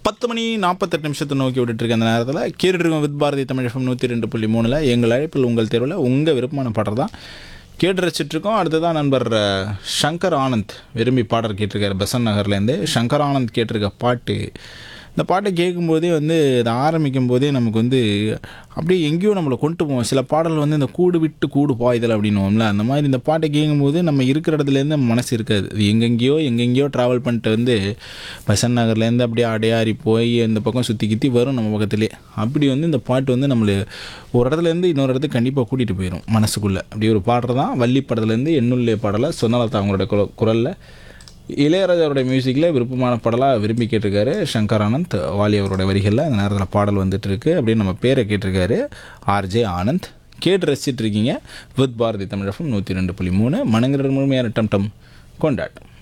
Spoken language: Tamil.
10 மணி 48 நிமிஷத்தை நோக்கி விட்டுட்டு அந்த நேரத்தில் கேட்டுருக்கோம் வித் பாரதி தமிழ் FM 102.3 எங்கள் அழைப்பில் உங்கள் தேர்வில் உங்கள் விருப்பமான பாடல் தான் கேட்டு ரசிச்சிட்ருக்கோம். அடுத்ததான் நண்பர் சங்கர் ஆனந்த் விரும்பி பாடல் கேட்டிருக்காரு. பெசன் நகர்லேருந்து சங்கர் ஆனந்த் கேட்டிருக்க பாட்டு. இந்த பாட்டை கேட்கும்போதே வந்து இதை ஆரம்பிக்கும் போதே நமக்கு வந்து அப்படியே எங்கேயோ நம்மளை கொண்டு போவோம். சில பாடல் வந்து இந்த கூடு விட்டு கூடு பாய்தல் அப்படின்னுவோம்ல, அந்த மாதிரி இந்த பாட்டை கேட்கும்போது நம்ம இருக்கிற இடத்துலேருந்து மனசு இருக்காது. இது எங்கெங்கேயோ ட்ராவல் பண்ணிட்டு வந்து பெசன் நகர்லேருந்து அப்படியே அடையாறி போய் இந்த பக்கம் சுற்றி கிற்றி வரும் நம்ம பக்கத்துலேயே. அப்படி வந்து இந்த பாட்டு வந்து நம்மளை ஒரு இடத்துலேருந்து இன்னொரு இடத்துக்கு கண்டிப்பாக கூட்டிகிட்டு போயிடும் மனசுக்குள்ளே. அப்படி ஒரு பாடுறது தான் வள்ளி படத்துலேருந்து என்னுள்ளே பாடலை சொன்னலதா அவங்களோட குரலில் இளையராஜாவுடைய மியூசிக்கில் விருப்பமான பாடலாக விரும்பி கேட்டிருக்காரு சங்கர் ஆனந்த். வாலி அவருடைய வரிகளில் அந்த நேரத்தில் பாடல் வந்துட்டுருக்கு. அப்படின்னு நம்ம பேரை கேட்டிருக்காரு ஆர்ஜே ஆனந்த். கேட்டு ரசிச்சிட்ருக்கீங்க வித் பாரதி தமிழ் FM 102.3 மனங்கிற முழுமையான டம் டம் கொண்டாட்டம்.